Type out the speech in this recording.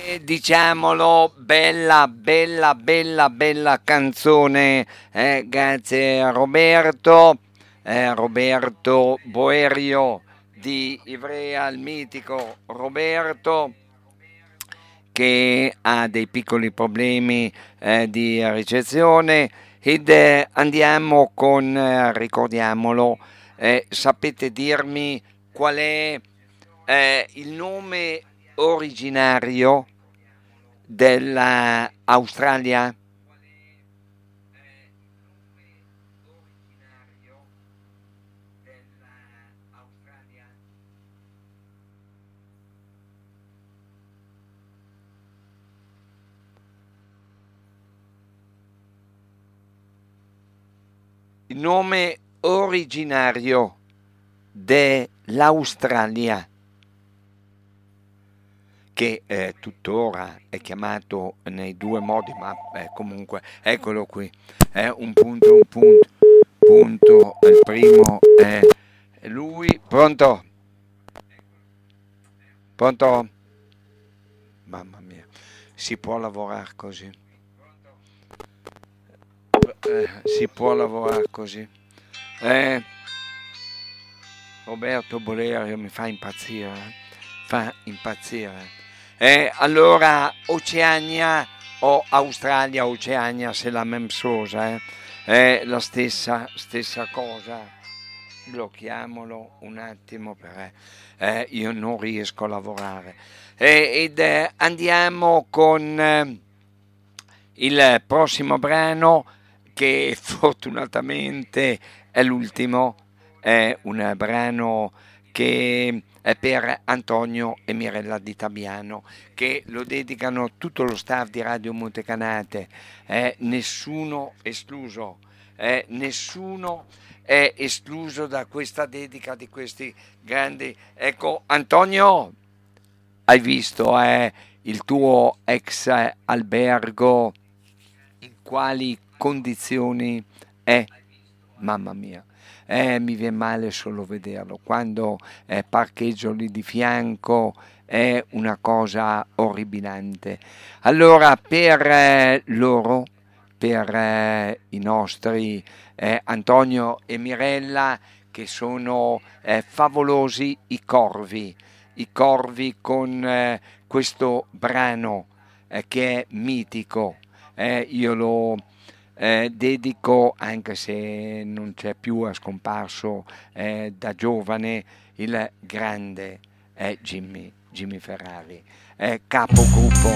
Diciamolo, bella canzone, grazie a Roberto Boerio di Ivrea, il mitico Roberto, che ha dei piccoli problemi di ricezione ed andiamo con, ricordiamolo, sapete dirmi qual è il nome originario dell'Australia? Il nome originario dell'Australia, che tuttora è chiamato nei due modi, ma comunque eccolo qui, un punto, il primo è lui, pronto, mamma mia, si può lavorare così, si può lavorare così, eh, Roberto Bolerio mi fa impazzire. Allora, Oceania o Australia, Oceania, c'est la même chose, è la stessa cosa. Blocchiamolo un attimo perché io non riesco a lavorare. Andiamo con il prossimo brano che fortunatamente è l'ultimo, è un brano che è per Antonio e Mirella Di Tabiano, che lo dedicano tutto lo staff di Radio Montecanate, nessuno escluso, nessuno è escluso da questa dedica di questi grandi. Ecco, Antonio, hai visto il tuo ex albergo in quali condizioni è? Mamma mia, mi viene male solo vederlo. Quando parcheggio lì di fianco è una cosa orribilante. Allora, per loro, per i nostri Antonio e Mirella, che sono favolosi i corvi con questo brano che è mitico. Io lo dedico, anche se non c'è più, è scomparso da giovane, il grande Jimmy Ferrari, capogruppo